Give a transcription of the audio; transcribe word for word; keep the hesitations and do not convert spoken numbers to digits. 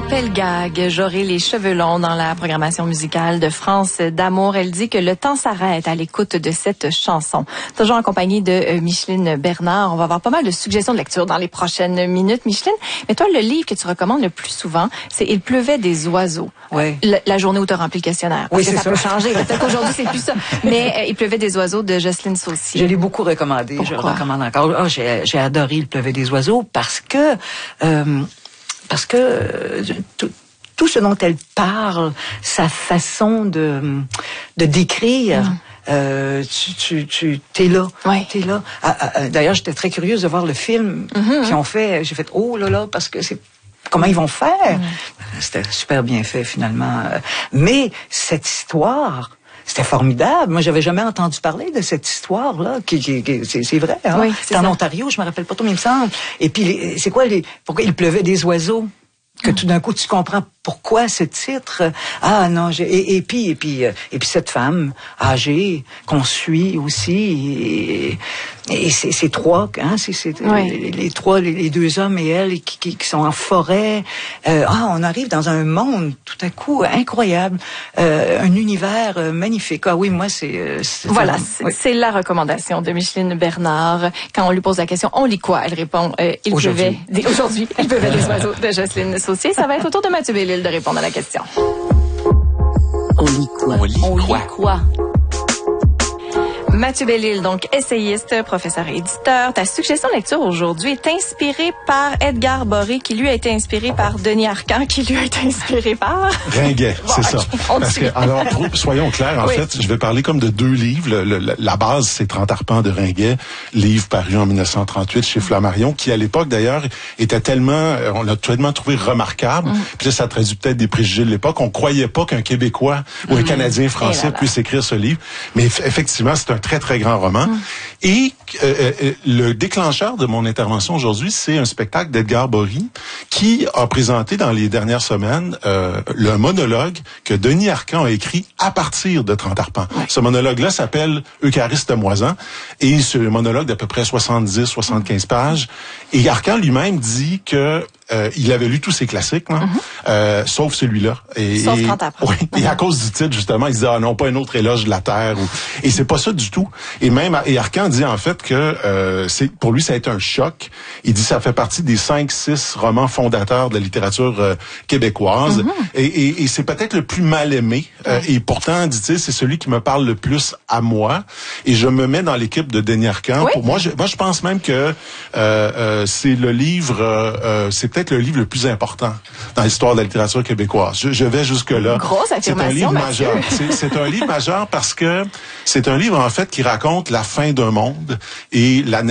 Pelgag, j'aurai les cheveux longs dans la programmation musicale de France d'amour. Elle dit que le temps s'arrête à l'écoute de cette chanson. Toujours en compagnie de Micheline Bernard. On va avoir pas mal de suggestions de lecture dans les prochaines minutes, Micheline. Mais toi, le livre que tu recommandes le plus souvent, c'est Il pleuvait des oiseaux. Oui. La, la journée où tu as rempli le questionnaire. Oui, c'est ça. Ça peut changer. Peut-être qu'aujourd'hui, c'est plus ça. Mais euh, Il pleuvait des oiseaux de Jocelyne Saucier. Je l'ai beaucoup recommandé. Pourquoi? Je le recommande encore. Oh, j'ai, j'ai adoré Il pleuvait des oiseaux parce que... Euh, Parce que euh, tout, tout ce dont elle parle, sa façon de, de décrire, mmh. euh, tu, tu, tu, t'es là, ouais. t'es là. Ah, ah, d'ailleurs, j'étais très curieuse de voir le film mmh. qu'ils ont fait. J'ai fait oh là là parce que c'est comment ils vont faire. Mmh. C'était super bien fait finalement. Mais cette histoire. C'était formidable. Moi, j'avais jamais entendu parler de cette histoire-là. Qui, qui, qui, c'est, c'est vrai. Hein? Oui, c'est en ça. Ontario, je me rappelle pas trop, mais il me semble. Et puis, les, c'est quoi les pourquoi il pleuvait des oiseaux? Que tout d'un coup, tu comprends pourquoi ce titre. Ah non, j'ai, et, et puis et puis et puis cette femme âgée qu'on suit aussi. Et, et c'est, c'est trois, hein, c'est, c'est oui. les, les trois, les, les deux hommes et elle qui, qui, qui sont en forêt. Euh, ah, on arrive dans un monde tout à coup incroyable, euh, un univers magnifique. Ah oui, moi c'est. c'est voilà, vraiment, c'est, oui. c'est la recommandation de Micheline Bernard. Quand on lui pose la question, on lit quoi? Elle répond euh, Il aujourd'hui. pleuvait des, aujourd'hui. Il pleuvait des oiseaux de Jocelyne Saucier. Ça va être au tour de Mathieu Bellil de répondre à la question. On lit quoi? On lit on quoi? Lit quoi? Mathieu Bellil, donc essayiste, professeur et éditeur. Ta suggestion de lecture aujourd'hui est inspirée par Edgar Boré, qui lui a été inspiré par Denis Arcand, qui lui a été inspiré par... Ringuet, bon, c'est okay, ça. Parce que, alors, soyons clairs, en oui. fait, je vais parler comme de deux livres. Le, le, la base, c'est trente arpents de Ringuet, livre paru en dix-neuf cent trente-huit chez Flammarion, qui à l'époque, d'ailleurs, était tellement, on l'a tellement trouvé remarquable. Mm. Puis là, ça traduit peut-être des préjugés de l'époque. On croyait pas qu'un Québécois ou un mm. Canadien français puisse écrire ce livre. Mais effectivement, c'est un très, très grand roman. Mmh. Et euh, euh, le déclencheur de mon intervention aujourd'hui, c'est un spectacle d'Edgar Bory qui a présenté dans les dernières semaines euh, le monologue que Denis Arcand a écrit à partir de trente arpents. Ouais. Ce monologue-là s'appelle Eucharistes moisans et c'est un monologue d'à peu près soixante-dix à soixante-quinze pages. Et Arcand lui-même dit que Euh, il avait lu tous ses classiques, là, mm-hmm. euh, sauf celui-là. Et, sauf et, trente arpents. Oui, mm-hmm. Et à cause du titre, justement, il disait, ah non, pas un autre éloge de la terre. Ou, et c'est pas ça du tout. Et même, et Arcand dit en fait que euh, c'est pour lui, ça a été un choc. Il dit ça fait partie des cinq, six romans fondateurs de la littérature euh, québécoise. Mm-hmm. Et, et, et c'est peut-être le plus mal aimé. Euh, mm-hmm. Et pourtant, dit-il, c'est celui qui me parle le plus à moi. Et je me mets dans l'équipe de Denis Arcand. Oui. Pour moi, je, moi, je pense même que euh, euh, c'est le livre, euh, c'est peut-être le livre le plus important dans l'histoire de la littérature québécoise. Je, je vais jusque-là. Grosse affirmation, c'est un livre Mathieu. majeur. C'est, c'est un livre majeur parce que c'est un livre, en fait, qui raconte la fin d'un monde et la